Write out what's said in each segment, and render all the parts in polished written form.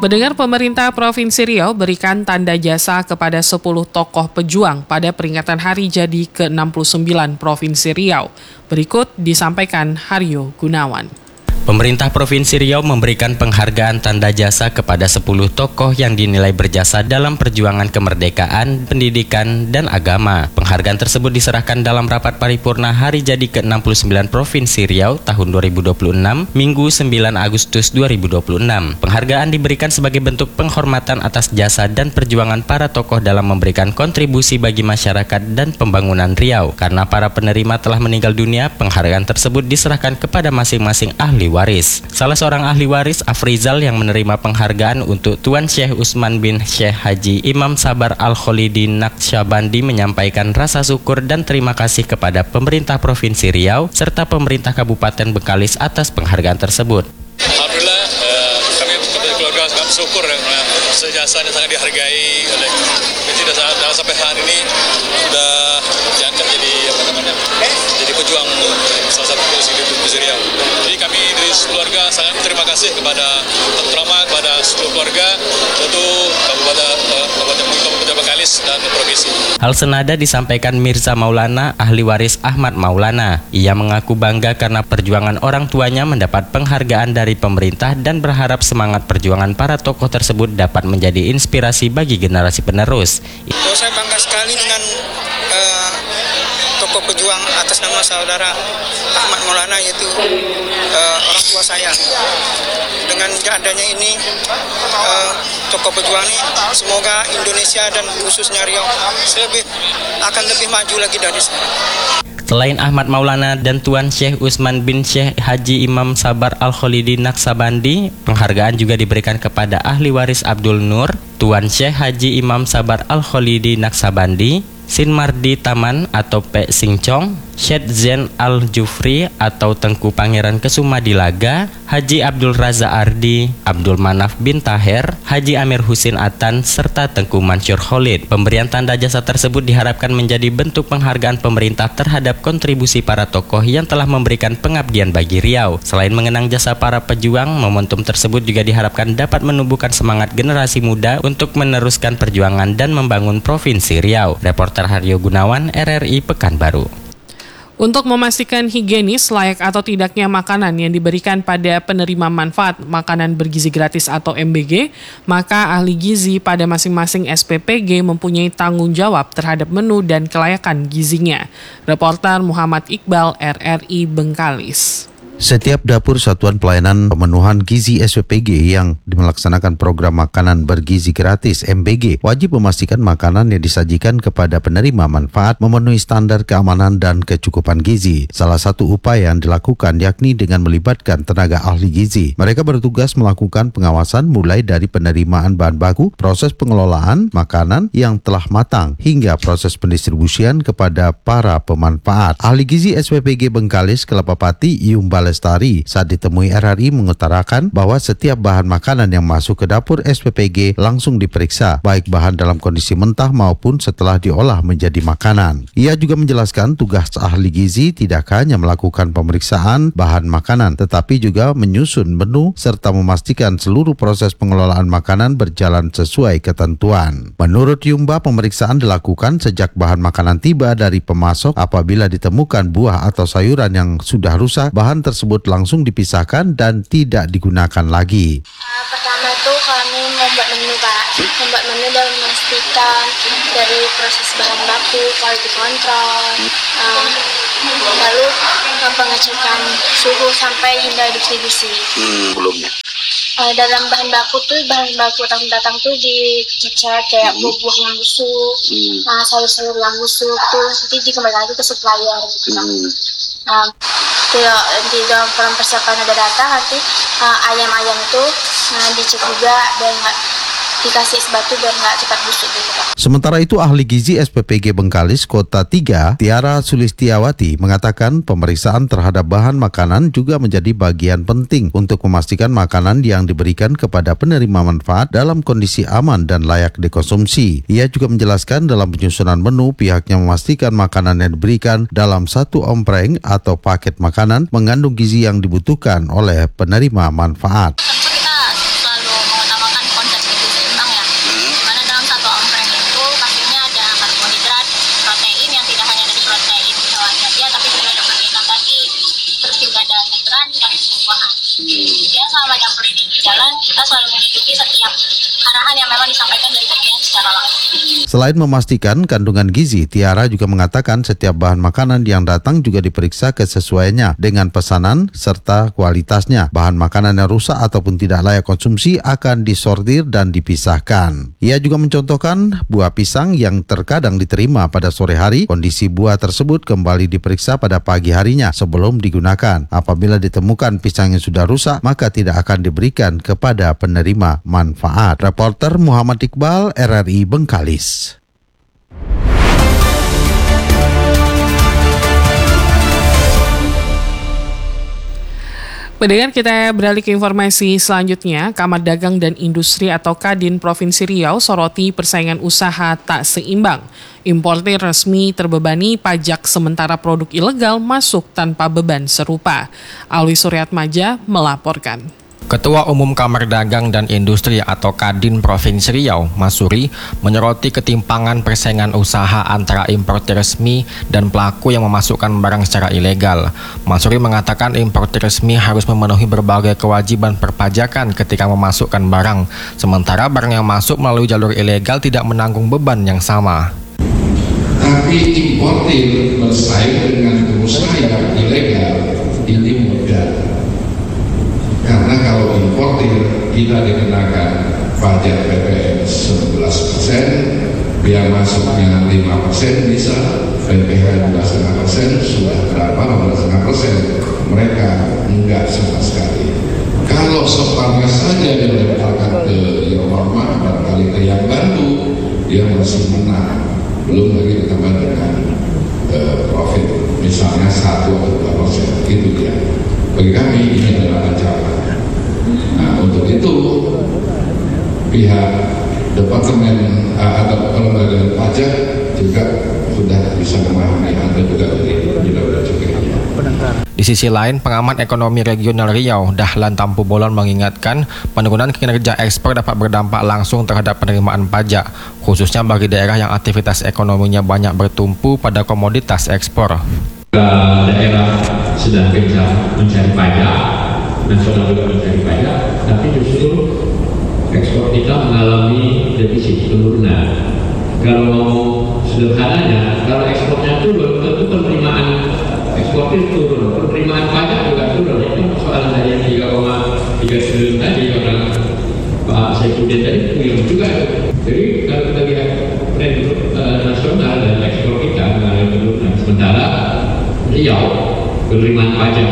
Mendengar pemerintah Provinsi Riau berikan tanda jasa kepada 10 tokoh pejuang pada peringatan Hari Jadi ke-69 Provinsi Riau. Berikut disampaikan Haryo Gunawan. Pemerintah Provinsi Riau memberikan penghargaan tanda jasa kepada 10 tokoh yang dinilai berjasa dalam perjuangan kemerdekaan, pendidikan, dan agama. Penghargaan tersebut diserahkan dalam rapat paripurna Hari Jadi ke-69 Provinsi Riau tahun 2026, Minggu 9 Agustus 2026. Penghargaan diberikan sebagai bentuk penghormatan atas jasa dan perjuangan para tokoh dalam memberikan kontribusi bagi masyarakat dan pembangunan Riau. Karena para penerima telah meninggal dunia, penghargaan tersebut diserahkan kepada masing-masing ahli waris. Salah seorang ahli waris, Afrizal, yang menerima penghargaan untuk Tuan Syekh Utsman bin Syekh Haji Imam Sabar Al-Kholidi Naqsyabandi menyampaikan rasa syukur dan terima kasih kepada pemerintah Provinsi Riau serta pemerintah Kabupaten Bengkalis atas penghargaan tersebut. Alhamdulillah, kami keluarga sangat bersyukur sejasanya sangat dihargai oleh pemerintah sampai hari ini sudah diangkat jadi pejuang salah satu Provinsi Riau. Jadi kami dari keluarga sangat terima kasih kepada seluruh keluarga, tentu Kabupaten Bengkalis dan Provinsi. Hal senada disampaikan Mirza Maulana, ahli waris Ahmad Maulana. Ia mengaku bangga karena perjuangan orang tuanya mendapat penghargaan dari pemerintah dan berharap semangat perjuangan para tokoh tersebut dapat menjadi inspirasi bagi generasi penerus. Saya bangga sekali dengan tokoh pejuang atas nama saudara Ahmad Maulana, yaitu orang tua saya. Dengan adanya ini tokoh pejuang ini, semoga Indonesia dan khususnya Riau akan lebih maju lagi dari sekarang. Selain Ahmad Maulana dan Tuan Syekh Utsman bin Syekh Haji Imam Sabar Al-Kholidi Naqsyabandi, penghargaan juga diberikan kepada ahli waris Abdul Nur, Tuan Syekh Haji Imam Sabar Al-Kholidi Naqsyabandi, Sin Mardi Taman atau Pek Singcong, Syed Zain Al-Jufri atau Tengku Pangeran Kesuma Dilaga, Haji Abdul Raza Ardi, Abdul Manaf bin Taher, Haji Amir Husin Atan, serta Tengku Mansur Khalid. Pemberian tanda jasa tersebut diharapkan menjadi bentuk penghargaan pemerintah terhadap kontribusi para tokoh yang telah memberikan pengabdian bagi Riau. Selain mengenang jasa para pejuang, momentum tersebut juga diharapkan dapat menumbuhkan semangat generasi muda untuk meneruskan perjuangan dan membangun Provinsi Riau. Reporter Haryo Gunawan, RRI Pekanbaru. Untuk memastikan higienis, layak atau tidaknya makanan yang diberikan pada penerima manfaat makanan bergizi gratis atau MBG, maka ahli gizi pada masing-masing SPPG mempunyai tanggung jawab terhadap menu dan kelayakan gizinya. Reporter Muhammad Iqbal, RRI Bengkalis. Setiap dapur Satuan Pelayanan Pemenuhan Gizi SPPG yang melaksanakan program makanan bergizi gratis MBG wajib memastikan makanan yang disajikan kepada penerima manfaat memenuhi standar keamanan dan kecukupan gizi. Salah satu upaya yang dilakukan yakni dengan melibatkan tenaga ahli gizi. Mereka bertugas melakukan pengawasan mulai dari penerimaan bahan baku, proses pengelolaan makanan yang telah matang, hingga proses pendistribusian kepada para pemanfaat. Ahli gizi SPPG Bengkalis Kelapa Pati Yumbal Lestari saat ditemui RRI mengutarakan bahwa setiap bahan makanan yang masuk ke dapur SPPG langsung diperiksa, baik bahan dalam kondisi mentah maupun setelah diolah menjadi makanan. Ia juga menjelaskan tugas ahli gizi tidak hanya melakukan pemeriksaan bahan makanan, tetapi juga menyusun menu serta memastikan seluruh proses pengelolaan makanan berjalan sesuai ketentuan. Menurut Yumba, pemeriksaan dilakukan sejak bahan makanan tiba dari pemasok. Apabila ditemukan buah atau sayuran yang sudah rusak, bahan tersebut langsung dipisahkan dan tidak digunakan lagi. Pertama itu kami membuat menu, Pak. Membuat menu dan memastikan dari proses bahan baku, quality control, lalu pengecekan suhu sampai hingga distribusi. Belumnya. Dalam bahan baku datang tuh dicek kayak buah yang busuk, sayur-sayur yang busuk tuh nanti dikembalikan lagi ke supplier. Di dalam persiapan ada data nanti ayam-ayam itu dicek juga biar nggak dikasih es batu biar nggak cepat busuk gitu, Pak. Sementara itu ahli gizi SPPG Bengkalis Kota 3 Tiara Sulistiawati mengatakan pemeriksaan terhadap bahan makanan juga menjadi bagian penting untuk memastikan makanan yang diberikan kepada penerima manfaat dalam kondisi aman dan layak dikonsumsi. Ia juga menjelaskan dalam penyusunan menu pihaknya memastikan makanan yang diberikan dalam satu ompreng atau paket makanan mengandung gizi yang dibutuhkan oleh penerima manfaat. Tentu kita selalu mengutamakan sepanjang perjalanan kita selalu mengikuti setiap arahan yang memang disampaikan dari bagian secara langsung. Selain memastikan kandungan gizi, Tiara juga mengatakan setiap bahan makanan yang datang juga diperiksa kesesuaiannya dengan pesanan serta kualitasnya. Bahan makanan yang rusak ataupun tidak layak konsumsi akan disortir dan dipisahkan. Ia juga mencontohkan buah pisang yang terkadang diterima pada sore hari, kondisi buah tersebut kembali diperiksa pada pagi harinya sebelum digunakan. Apabila ditemukan pisang yang sudah rusak, maka tidak akan diberikan kepada penerima manfaat. Reporter Muhammad Iqbal, RRI Bengkalis. Pendengar, kita beralih ke informasi selanjutnya. Kamar Dagang dan Industri atau Kadin Provinsi Riau soroti persaingan usaha tak seimbang. Importir resmi terbebani pajak sementara produk ilegal masuk tanpa beban serupa. Alwi Suryatmaja melaporkan. Ketua Umum Kamar Dagang dan Industri atau Kadin Provinsi Riau, Masuri, menyoroti ketimpangan persaingan usaha antara importir resmi dan pelaku yang memasukkan barang secara ilegal. Masuri mengatakan importir resmi harus memenuhi berbagai kewajiban perpajakan ketika memasukkan barang, sementara barang yang masuk melalui jalur ilegal tidak menanggung beban yang sama. Tapi importir bersaing dengan pengusaha yang ilegal ini mudah. Karena kalau importir kita dikenakan pajak PPN 11%, biaya masuknya 5% bisa, PPh 12,5% sudah berapa 12,5%, mereka enggak sama sekali. Kalau separuhnya saja dilemparkan ke yang hormat, barangkali ke yang bantu, dia masih menang, belum lagi ditambah dengan profit, misalnya 1 atau 2%, gitu dia. Bagi kami ini adalah ancaman. Nah, untuk itu pihak Departemen atau Lembaga Pajak juga sudah bisa memahami, ada juga dari Bidang Cukainya. Di sisi lain, pengamat ekonomi regional Riau, Dahlan Tampu Bolon mengingatkan penurunan kinerja ekspor dapat berdampak langsung terhadap penerimaan pajak, khususnya bagi daerah yang aktivitas ekonominya banyak bertumpu pada komoditas ekspor. Daerah sedang gencar mencari pajak, nasional juga mencari pajak, tapi justru ekspor kita mengalami defisit, penurunan. Kalau sederhananya, kalau ekspornya turun, tentu penerimaan ekspornya turun, penerimaan pajak juga turun. Itu soalan dari yang 3,3 triliun tadi, orang Pak Saifuddin tadi bilang juga. Jadi kalau kita lihat tren nasional dan ekspor kita mengalami penurunan, sementara Riau penerimaan pajak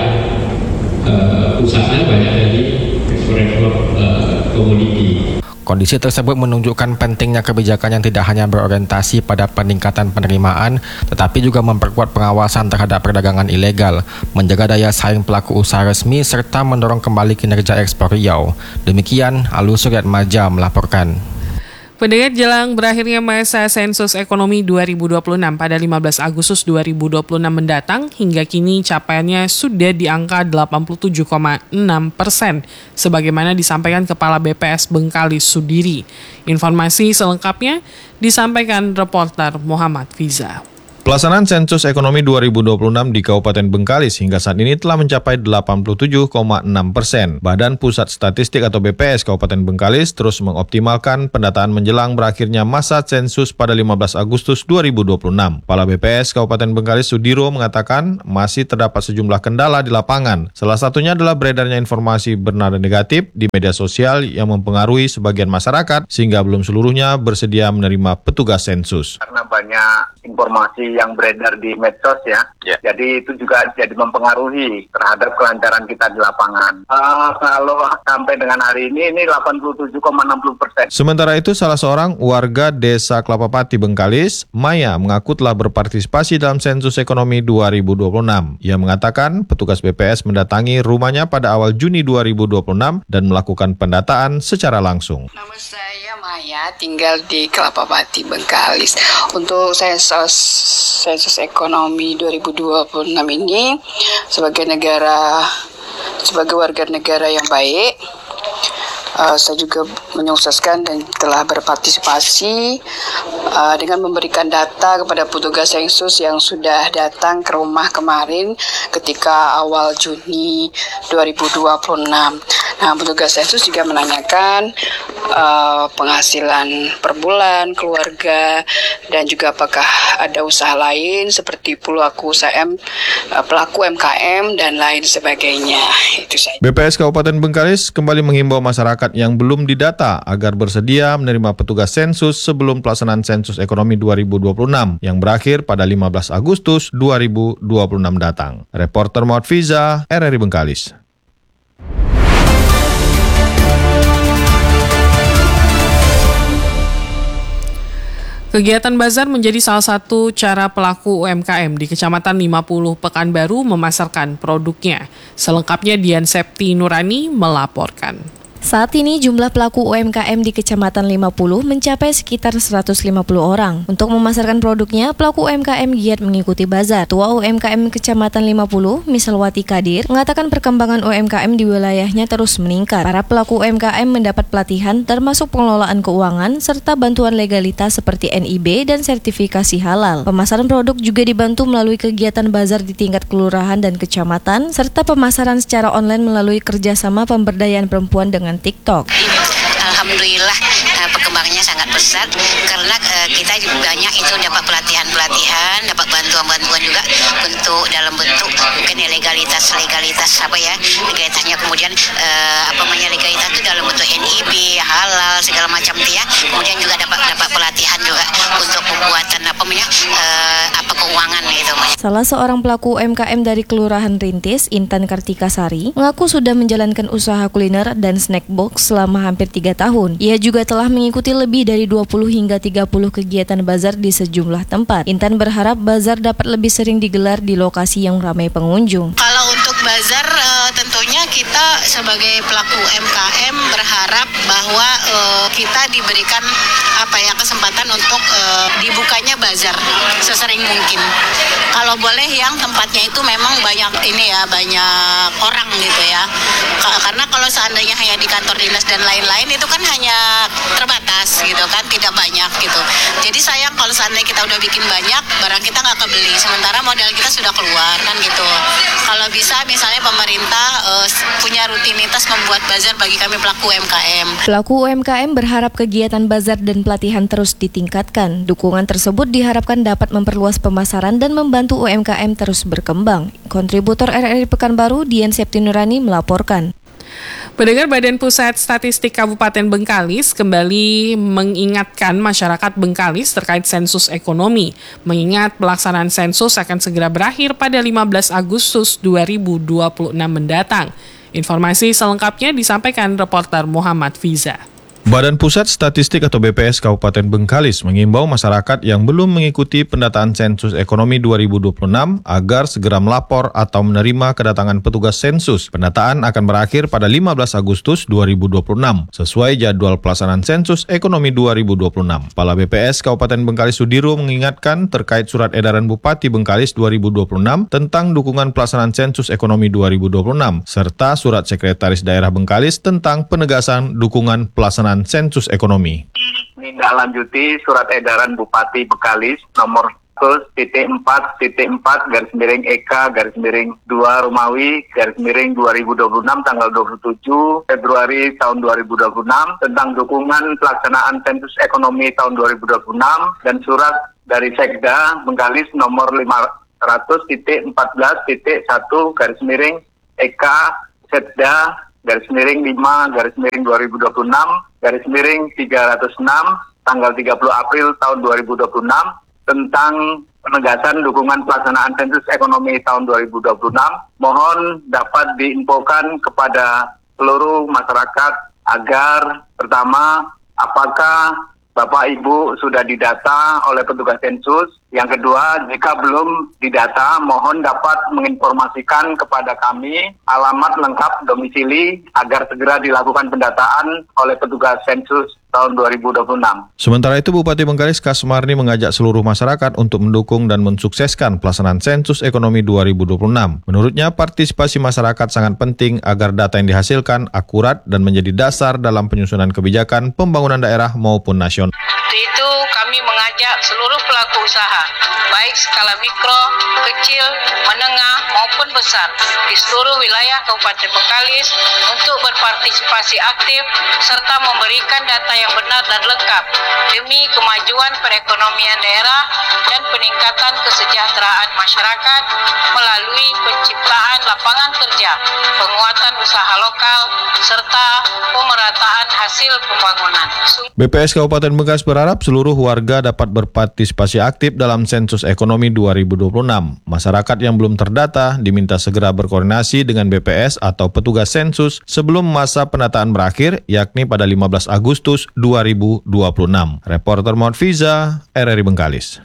pusatnya banyak dari ekspor komoditi. Kondisi tersebut menunjukkan pentingnya kebijakan yang tidak hanya berorientasi pada peningkatan penerimaan, tetapi juga memperkuat pengawasan terhadap perdagangan ilegal, menjaga daya saing pelaku usaha resmi, serta mendorong kembali kinerja ekspor Riau. Demikian, Alwi Suryatmaja melaporkan. Pendengar, jelang berakhirnya masa sensus ekonomi 2026 pada 15 Agustus 2026 mendatang, hingga kini capaiannya sudah di angka 87,6%, sebagaimana disampaikan Kepala BPS Bengkalis Sudiri. Informasi selengkapnya disampaikan reporter Muhammad Fiza. Pelaksanaan sensus ekonomi 2026 di Kabupaten Bengkalis hingga saat ini telah mencapai 87,6%. Badan Pusat Statistik atau BPS Kabupaten Bengkalis terus mengoptimalkan pendataan menjelang berakhirnya masa sensus pada 15 Agustus 2026. Kepala BPS Kabupaten Bengkalis Sudiro mengatakan masih terdapat sejumlah kendala di lapangan. Salah satunya adalah beredarnya informasi bernada negatif di media sosial yang mempengaruhi sebagian masyarakat sehingga belum seluruhnya bersedia menerima petugas sensus. Karena banyak informasi yang beredar di medsos ya. Jadi itu juga jadi mempengaruhi terhadap kelancaran kita di lapangan. Kalau sampai dengan hari ini 87,60%. Sementara itu salah seorang warga Desa Kelapa Pati Bengkalis, Maya, mengaku telah berpartisipasi dalam sensus ekonomi 2026. Ia mengatakan petugas BPS mendatangi rumahnya pada awal Juni 2026 dan melakukan pendataan secara langsung. Nama saya Maya, tinggal di Kelapa Pati Bengkalis. Untuk sensus ekonomi 2026 ini sebagai warga negara yang baik, saya juga menyukseskan dan telah berpartisipasi dengan memberikan data kepada petugas sensus yang sudah datang ke rumah kemarin ketika awal Juni 2026. Nah, petugas sensus juga menanyakan penghasilan per bulan, keluarga, dan juga apakah ada usaha lain seperti pelaku UMKM dan lain sebagainya. Itu saja. BPS Kabupaten Bengkalis kembali menghimbau masyarakat yang belum didata agar bersedia menerima petugas sensus sebelum pelaksanaan sensus ekonomi 2026 yang berakhir pada 15 Agustus 2026 datang. Reporter Muhammad Fiza, RRI Bengkalis. Kegiatan bazar menjadi salah satu cara pelaku UMKM di Kecamatan 50 Pekanbaru memasarkan produknya. Selengkapnya Dian Septi Nurani melaporkan. Saat ini jumlah pelaku UMKM di Kecamatan 50 mencapai sekitar 150 orang. Untuk memasarkan produknya, pelaku UMKM giat mengikuti bazar. Ketua UMKM Kecamatan 50, Misalwati Kadir, mengatakan perkembangan UMKM di wilayahnya terus meningkat. Para pelaku UMKM mendapat pelatihan termasuk pengelolaan keuangan serta bantuan legalitas seperti NIB dan sertifikasi halal. Pemasaran produk juga dibantu melalui kegiatan bazar di tingkat kelurahan dan kecamatan serta pemasaran secara online melalui kerjasama pemberdayaan perempuan dengan TikTok. Alhamdulillah perkembangannya sangat pesat karena kita banyak itu dapat pelatihan, dapat bantuan juga untuk dalam bentuk mungkin legalitasnya kemudian legalitas itu dalam bentuk NIB, halal segala macam ya. Kemudian juga dapat pelatihan juga untuk pembuatan keuangan gitu. Salah seorang pelaku UMKM dari Kelurahan Rintis, Intan Kartikasari, mengaku sudah menjalankan usaha kuliner dan snack box selama hampir 3 tahun. Ia juga telah mengikuti lebih dari 20 hingga 30 kegiatan bazar di sejumlah tempat. Intan berharap bazar dapat lebih sering digelar di lokasi yang ramai pengunjung. Kalau untuk bazar tentunya kita sebagai pelaku UMKM berharap bahwa kita diberikan kesempatan untuk dibukanya bazar sesering mungkin. Kalau boleh yang tempatnya itu memang banyak orang gitu ya. Karena kalau seandainya hanya di kantor dinas dan lain-lain itu kan hanya terbatas gitu kan, tidak banyak gitu. Jadi sayang kalau seandainya kita udah bikin banyak, barang kita nggak kebeli, sementara modal kita sudah keluar kan gitu. Kalau bisa misalnya pemerintah punya rutinitas membuat bazar bagi kami pelaku UMKM. Pelaku UMKM berharap kegiatan bazar dan pelatihan terus ditingkatkan. Dukungan tersebut diharapkan dapat memperluas pemasaran dan membantu UMKM terus berkembang. Kontributor RRI Pekanbaru, Dian Septi Nurani melaporkan. Pendengar, Badan Pusat Statistik Kabupaten Bengkalis kembali mengingatkan masyarakat Bengkalis terkait sensus ekonomi, mengingat pelaksanaan sensus akan segera berakhir pada 15 Agustus 2026 mendatang. Informasi selengkapnya disampaikan reporter Muhammad Fiza. Badan Pusat Statistik atau BPS Kabupaten Bengkalis mengimbau masyarakat yang belum mengikuti pendataan sensus ekonomi 2026 agar segera melapor atau menerima kedatangan petugas sensus. Pendataan akan berakhir pada 15 Agustus 2026 sesuai jadwal pelaksanaan sensus ekonomi 2026. Kepala BPS Kabupaten Bengkalis Sudiro mengingatkan terkait surat edaran Bupati Bengkalis 2026 tentang dukungan pelaksanaan sensus ekonomi 2026 serta surat Sekretaris Daerah Bengkalis tentang penegasan dukungan pelaksanaan sensus ekonomi. Menindaklanjuti surat edaran Bupati Bengkalis nomor 1.4.4/EK/2 Romawi /2026 tanggal 27 Februari tahun 2026 tentang dukungan pelaksanaan sensus ekonomi tahun 2026 dan surat dari Sekda Bengkalis nomor 500.14/Sekda/5/2026/306 tanggal 30 April tahun 2026 tentang penegasan dukungan pelaksanaan sensus ekonomi tahun 2026 mohon dapat diinfokan kepada seluruh masyarakat agar pertama, apakah Bapak Ibu sudah didata oleh petugas sensus. Yang kedua, jika belum didata, mohon dapat menginformasikan kepada kami alamat lengkap domisili agar segera dilakukan pendataan oleh petugas sensus tahun 2026. Sementara itu, Bupati Bengkalis Kasmarni mengajak seluruh masyarakat untuk mendukung dan mensukseskan pelaksanaan sensus ekonomi 2026. Menurutnya, partisipasi masyarakat sangat penting agar data yang dihasilkan akurat dan menjadi dasar dalam penyusunan kebijakan pembangunan daerah maupun nasional. Itu kami kami mengajak seluruh pelaku usaha, baik skala mikro, kecil, menengah maupun besar di seluruh wilayah Kabupaten Bengkalis untuk berpartisipasi aktif serta memberikan data yang benar dan lengkap demi kemajuan perekonomian daerah dan peningkatan kesejahteraan masyarakat melalui penciptaan lapangan kerja, penguatan usaha lokal, serta pemerataan hasil pembangunan. BPS Kabupaten Bengkalis berharap seluruh warga dapat berpartisipasi aktif dalam sensus ekonomi 2026. Masyarakat yang belum terdata diminta segera berkoordinasi dengan BPS atau petugas sensus sebelum masa penataan berakhir, yakni pada 15 Agustus 2026. Reporter Muhammad Fiza, RRI Bengkalis.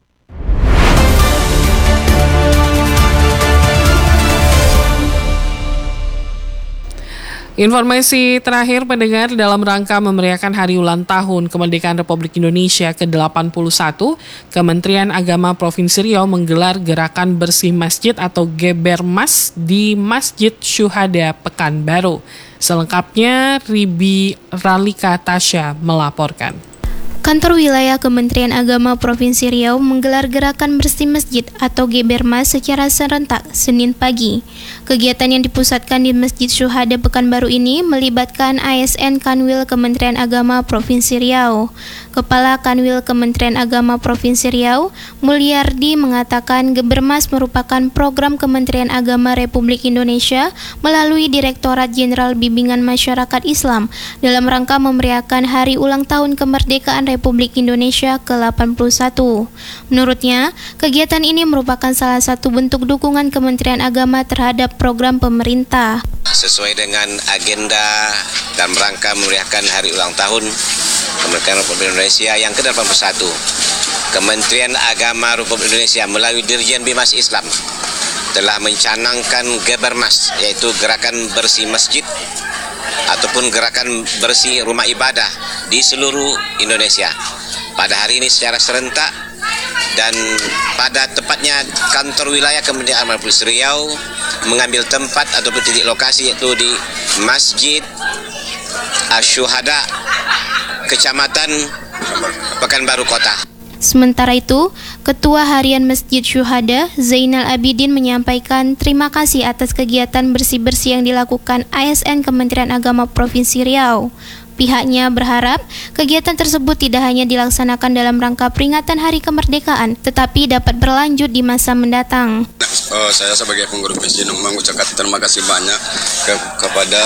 Informasi terakhir pendengar, dalam rangka memeriahkan Hari Ulang Tahun Kemerdekaan Republik Indonesia ke-81, Kementerian Agama Provinsi Riau menggelar gerakan bersih masjid atau Gebermas di Masjid Syuhada Pekanbaru. Selengkapnya Ribi Ralika Tasya melaporkan. Kantor Wilayah Kementerian Agama Provinsi Riau menggelar gerakan bersih masjid atau Gebermas secara serentak Senin pagi. Kegiatan yang dipusatkan di Masjid Syuhada Pekanbaru ini melibatkan ASN Kanwil Kementerian Agama Provinsi Riau. Kepala Kanwil Kementerian Agama Provinsi Riau, Mulyardi, mengatakan Gebermas merupakan program Kementerian Agama Republik Indonesia melalui Direktorat Jenderal Bimbingan Masyarakat Islam dalam rangka memeriahkan Hari Ulang Tahun Kemerdekaan Republik Indonesia ke-81. Menurutnya, kegiatan ini merupakan salah satu bentuk dukungan Kementerian Agama terhadap program pemerintah. Sesuai dengan agenda dan rangka memeriahkan Hari Ulang Tahun Kemerdekaan Republik Indonesia yang ke-81, Kementerian Agama Republik Indonesia melalui Dirjen Bimas Islam telah mencanangkan Gebermas, yaitu gerakan bersih masjid ataupun gerakan bersih rumah ibadah di seluruh Indonesia. Pada hari ini secara serentak dan pada tepatnya kantor wilayah Kementerian Agama Provinsi Riau mengambil tempat ataupun titik lokasi yaitu di Masjid Asy-Syuhada Kecamatan Pekanbaru Kota. Sementara itu, Ketua Harian Masjid Syuhada, Zainal Abidin, menyampaikan terima kasih atas kegiatan bersih-bersih yang dilakukan ASN Kementerian Agama Provinsi Riau. Pihaknya berharap kegiatan tersebut tidak hanya dilaksanakan dalam rangka peringatan Hari Kemerdekaan, tetapi dapat berlanjut di masa mendatang. Saya sebagai pengurus masjid mengucapkan terima kasih banyak kepada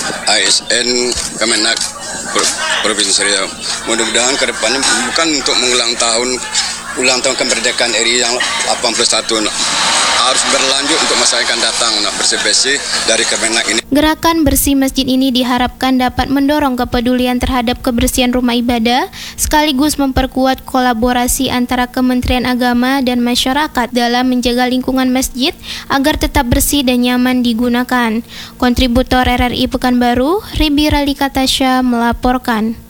ASN Kemenak Provinsi Riau. Mudah-mudahan ke depannya bukan untuk mengulang tahun kemerdekaan RI yang 81, harus berlanjut untuk masa yang akan datang, bersih-bersih dari Kemenak ini. Gerakan bersih masjid ini diharapkan dapat mendorong kepedulian terhadap kebersihan rumah ibadah, sekaligus memperkuat kolaborasi antara Kementerian Agama dan masyarakat dalam menjaga lingkungan masjid agar tetap bersih dan nyaman digunakan. Kontributor RRI Pekanbaru, Ribi Ralika Tasya melaporkan.